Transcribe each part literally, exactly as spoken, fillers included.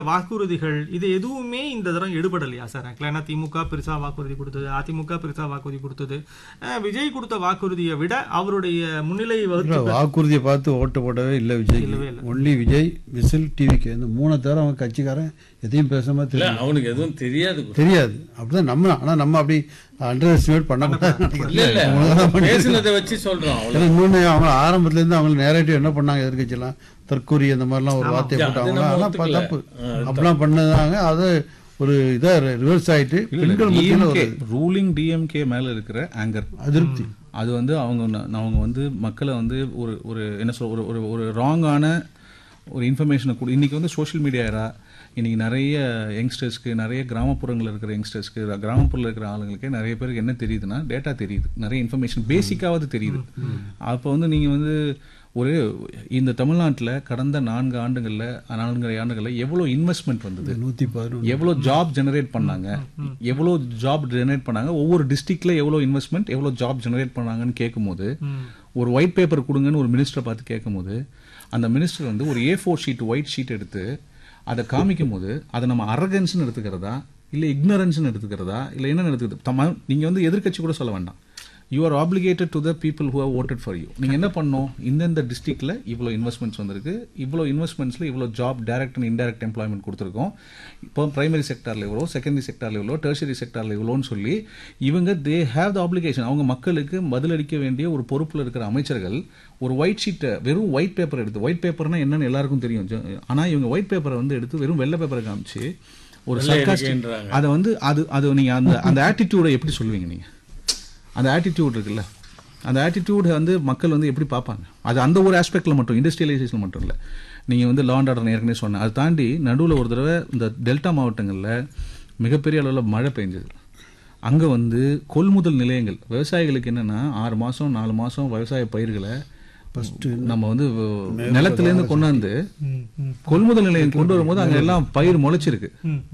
வாக்குறுதிகள் இது எதுவுமே இந்த தரம் எடுபடலையா சார்? ஏன்னா திமுக பெருசா வாக்குறுதி கொடுத்தது, அதிமுக பெருசா வாக்குறுதி கொடுத்தது. விஜய் கொடுத்த வாக்குறுதியை விட அவருடைய முன்னிலை வாக்குறுதியை பார்த்து ஓட்டு போடவே இல்லை விஜய். ஒன்லி விஜய் விசில் டிவிக்கு இந்த மூணு தவிர அவன் கட்சிக்காரன் எதையும் பேசாம தெரியும், அவனுக்கு எதுவும் தெரியாது தெரியாது. அப்படிதான் நம்ம ஆனா நம்ம அப்படி அண்டர் எஸ்டிமேட் பண்ணக்கூடாது. பேசுனதை வச்சு சொல்றோம். இன்னொன்னு அவங்க ஆரம்பத்துல இருந்து அவங்க நேரடிவ் என்ன பண்ணாங்க, எதிர்கட்சியெல்லாம் தற்கூரி அந்த மாதிரிலாம் ஒரு வார்த்தையை போட்டாங்க, அதெல்லாம் தப்பு. அப்படிலாம் பண்ணதாங்க. அது ஒரு இதா ரிவர்ஸ் ஆயிட்டு பெண்கள் ரூலிங் டிஎம்கே மேல இருக்கிற ஆங்கர் அதிருப்தி அது வந்து அவங்க அவங்க வந்து மக்களை வந்து ஒரு ஒரு என்ன சொல் ஒரு ஒரு ராங்கான ஒரு இன்ஃபர்மேஷனை கூட. இன்னைக்கு வந்து சோஷியல் மீடியா ஏரா. இன்னைக்கு நிறைய யங்ஸ்டர்ஸ்க்கு, நிறைய கிராமப்புறங்களில் இருக்கிற யங்ஸ்டர்ஸ்க்கு, கிராமப்புறத்தில் இருக்கிற ஆளுங்களுக்கு நிறைய பேருக்கு என்ன தெரியுதுன்னா டேட்டா தெரியுது, நிறைய இன்ஃபர்மேஷன் பேசிக்காவது தெரியுது. அப்போ வந்து நீங்கள் வந்து ஒரு இந்த தமிழ்நாட்டில் கடந்த நான்கு ஆண்டுகளில் நான்கு ஆண்டுகளில் எவ்வளோ இன்வெஸ்ட்மெண்ட் வந்தது, நூற்றி பதினொன்று எவ்வளோ ஜாப் ஜெனரேட் பண்ணாங்க, எவ்வளோ ஜாப் ஜெனரேட் பண்ணாங்க, ஒவ்வொரு டிஸ்ட்ரிக்ட்ல எவ்வளோ இன்வெஸ்ட்மெண்ட், எவ்வளோ ஜாப் ஜெனரேட் பண்ணாங்கன்னு கேட்கும்போது, ஒரு ஒயிட் பேப்பர் கொடுங்கன்னு ஒரு மினிஸ்டரை பார்த்து கேட்கும்போது, அந்த மினிஸ்டர் வந்து ஒரு A four sheet white sheet எடுத்து அதை காமிக்கும் போது அதை நம்ம அரகன்ஸ்னு எடுத்துக்கிறதா இல்லை இக்னரன்ஸ்னு எடுத்துக்கிறதா இல்லை என்னன்னு எடுத்துக்கிறது? நீங்கள் வந்து எதிர்கட்சி கூட சொல்ல வேண்டாம். You are obligated to the people who have voted for you. நீங்கள் என்ன பண்ணணும், இந்தந்த டிஸ்ட்ரிக்ட்ல இவ்வளோ இன்வெஸ்ட்மெண்ட்ஸ் வந்திருக்கு, இவ்வளோ இன்வெஸ்ட்மெண்ட்ஸில் இவ்வளோ job direct and indirect employment கொடுத்துருக்கோம், இப்போ பிரைமரி செக்டாரில் இவ்வளோ, செகண்டரி செக்டாரில் இவ்வளோ, டெர்ஷரி செக்டாரில் இவ்வளோன்னு சொல்லி இவங்க தே ஹேவ் த ஆப்ளிகேஷன். அவங்க மக்களுக்கு பதிலளிக்க வேண்டிய ஒரு பொறுப்பில் இருக்கிற அமைச்சர்கள் ஒரு ஒயிட் ஷீட்டை, வெறும் ஒயிட் பேப்பர் எடுத்து, ஒயிட் பேப்பர்னா என்னன்னு எல்லாருக்கும் தெரியும், ஆனால் இவங்க ஒயிட் பேப்பரை வந்து எடுத்து வெறும் வெள்ளை பேப்பரை காமிச்சு ஒரு சர்க்காஸ்டிக் அதை வந்து அது அது நீங்கள் அந்த அந்த ஆட்டிடியூடை எப்படி சொல்லுவீங்க? நீங்கள் அந்த ஆட்டிடியூட் இருக்குல்ல, அந்த ஆட்டிடியூட் வந்து மக்கள் வந்து எப்படி பார்ப்பாங்க? அது அந்த ஒரு ஆஸ்பெக்டில் மட்டும், இண்டஸ்ட்ரியலைசேஷன் மட்டும் இல்லை. நீங்கள் வந்து லா அண்ட் ஆர்டர் ஏற்கனவே சொன்னேன். அதை தாண்டி நடுவில் ஒரு தடவை இந்த டெல்டா மாவட்டங்களில் மிகப்பெரிய அளவில் மழை பெஞ்சது. அங்கே வந்து கொள்முதல் நிலையங்கள் விவசாயிகளுக்கு என்னென்னா ஆறு மாதம் நாலு மாதம் விவசாய பயிர்களை ஃபர்ஸ்ட் நம்ம வந்து நிலத்திலேருந்து கொண்டாந்து கொள்முதல் நிலையம் கொண்டு வரும்போது அங்கே எல்லாம் பயிர் முளைச்சிருக்கு,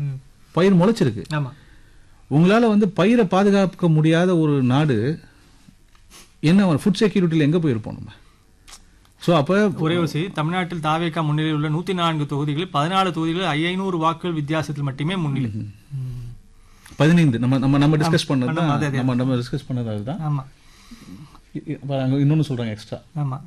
பயிர் முளைச்சிருக்கு. உங்களால் வந்து பயிரை பாதுகாக்க முடியாத ஒரு நாடு என்ன, ஃபுட் செக்யூரிட்டியில் எங்கே போயிருப்போம் நம்ம? ஸோ அப்போ ஒரே ஒரு செய்தி, தமிழ்நாட்டில் தாவேகா முன்னிலையில் உள்ள நூற்றி நான்கு தொகுதிகளில் பதினாலு தொகுதிகளில் ஐநூறு வாக்குகள் வித்தியாசத்தில் மட்டுமே முன்னிலை. பதினைந்து நம்ம நம்ம நம்ம டிஸ்கஸ் பண்ணது நம்ம நம்ம டிஸ்கஸ் பண்ணது அதுதான். ஆமாம், இன்னொன்று சொல்கிறாங்க எக்ஸ்ட்ரா. ஆமாம்,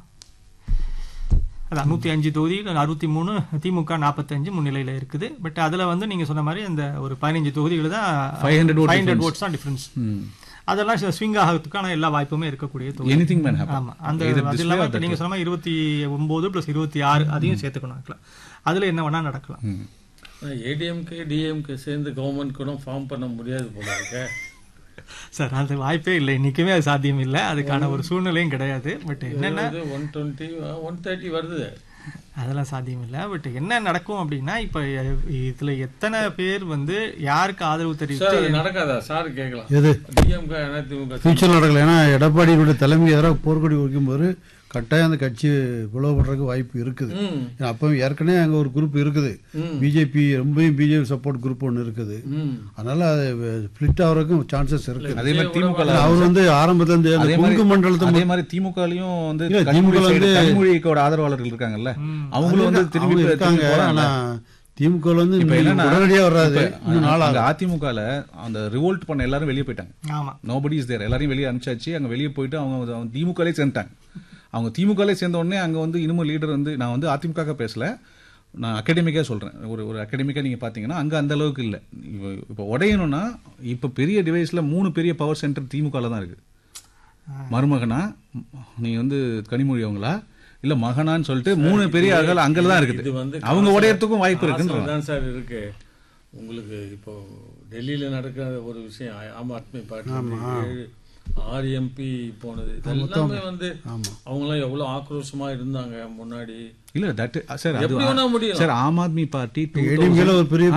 அதான் நூற்றி அஞ்சு தொகுதியில் அறுபத்தி மூணு திமுக நாற்பத்தஞ்சு முன்னிலையில் இருக்குது. பட் அதில் வந்து நீங்கள் சொன்ன மாதிரி அந்த ஒரு பதினஞ்சு தொகுதிகள் தான் ஃபைவ் ஹண்ட்ரட் ஓட்ஸ் தான் டிஃபரன்ஸ். அதெல்லாம் ஸ்விங் ஆகிறதுக்கான எல்லா வாய்ப்புமே இருக்கக்கூடிய தொகுதி. ஆமாம், அந்த அது இல்லாமல் நீங்கள் சொன்ன மாதிரி இருபத்தி ஒன்பது பிளஸ் இருபத்தி ஆறு அதையும் சேர்த்துக்கணும். அதில் என்ன வேணால் நடக்கலாம். ஏடிஎம்கே டிஎம்கே சேர்ந்து கவர்மெண்ட் கூட ஃபார்ம் பண்ண முடியாது போல இருக்க சார். அது வாய்ப்பே இல்லை, இன்னைக்குமே அது சாத்தியம் இல்லை, அதுக்கான ஒரு சூழ்நிலையும் கிடையாது. பட் என்னென்ன ஒன் டுவெண்ட்டி ஒன் தேர்ட்டி வருது, அதெல்லாம் சாத்தியம் இல்லை. பட் என்ன நடக்கும் அப்படின்னா, இப்போ இதுல எத்தனை பேர் வந்து யாருக்கு ஆதரவு தெரிவித்து நடக்காதா சார் கேட்கலாம். எது டிஎம்கே அதிமுக ஃபியூச்சர் நடக்கல. ஏன்னா எடப்பாடியினுடைய தலைமை எதிராக போர்க்கொடி வைக்கும் போது கட்டாயம் அந்த கட்சி பிளவுபடுறதுக்கு வாய்ப்பு இருக்குது. அப்போ ஏற்கனவே அங்கே ஒரு குரூப் இருக்குது, பிஜேபி ரொம்பவும் பிஜேபி சப்போர்ட் குரூப் ஒன்று இருக்குது. அதனால அது ஸ்பிளிட் ஆகிறதுக்கும் சான்சஸ் இருக்கு. அதே மாதிரி திமுக அவர் வந்து ஆரம்பத்துல இருந்து கொங்கு மண்டலத்தை, அதே மாதிரி திமுகலையும் வந்து திமுக வந்து கனிமொழியோட ஆதரவாளர்கள் இருக்காங்க, அவங்களும் வந்து திரும்பி இருக்காங்க. ஆனா திமுக வந்து உடனடியாக வராது. அதிமுகல அந்த ரிவோல்ட் பண்ண எல்லாரும் வெளியே போயிட்டாங்க. நோபடி இஸ் தேர், எல்லாரையும் வெளியே அனுப்பிச்சாச்சு. அங்க வெளியே போயிட்டு அவங்க திமுகலே சேர்ந்துட்டாங்க. அவங்க திமுகலே சேர்ந்த உடனே அங்கே வந்து இன்னமும் லீடர் வந்து, நான் வந்து அதிமுக பேசல, நான் அகாடமிக்காக சொல்கிறேன், ஒரு ஒரு அகாடமிக்காக நீங்கள் பார்த்தீங்கன்னா அங்கே அந்த அளவுக்கு இல்லை. இப்போ இப்போ உடையணும்னா இப்போ பெரிய டிவைஸில் மூணு பெரிய பவர் சென்டர் திமுகவில் தான் இருக்குது. மருமகனா நீங்கள் வந்து கனிமொழி அவங்களா இல்லை மகனான்னு சொல்லிட்டு மூணு பெரிய ஆள்கள் அங்கே தான் இருக்குது. அவங்க உடையறதுக்கும் வாய்ப்பு இருக்குன்னு சார் இருக்கு. உங்களுக்கு இப்போ டெல்லியில் நடக்கிற ஒரு விஷயம், ஆம் ஆத்மி பார்ட்டி ஆறு எம்பி போனது, இதெல்லாமே வந்து அவங்களாம் எவ்வளவு ஆக்ரோஷமா இருந்தாங்க முன்னாடி. இல்ல தட் சார் அது முடியும் சார். ஆம் ஆத்மி பார்ட்டி ஒரு பெரிய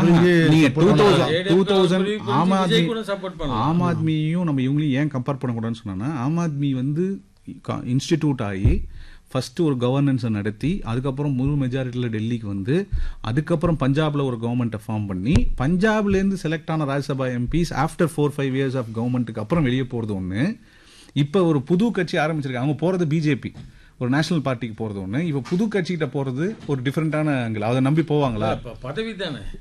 ஆம் ஆத்மி ஆம் ஆத்மியும் நம்ம இவங்களையும் ஏன் கம்பேர் பண்ணக்கூடாதுன்னு சொன்னா, ஆம் ஆத்மி வந்து இன்ஸ்டிடியூட் ஆகி ஃபர்ஸ்ட் ஒரு கவர்னன்ஸை நடத்தி அதுக்கப்புறம் முழு மெஜாரிட்டியில் டெல்லிக்கு வந்து அதுக்கப்புறம் பஞ்சாப்ல ஒரு கவர்மெண்ட்டை ஃபார்ம் பண்ணி பஞ்சாப்லேருந்து செலக்ட் ஆன Rajya Sabha MPs after four five years of கவர்மெண்ட்டுக்கு அப்புறம் வெளியே போகிறது ஒன்று. இப்போ ஒரு புது கட்சி ஆரம்பிச்சிருக்காங்க, அவங்க போகிறது பிஜேபி. ஒரு நேஷனல் பார்ட்டிக்கு போறது ஒண்ணு, இப்ப புது கட்சிகிட்ட போறது ஒரு டிஃபரெண்டான ஆங்கிள். அதை நம்பி போவாங்களா? பதவி தானே.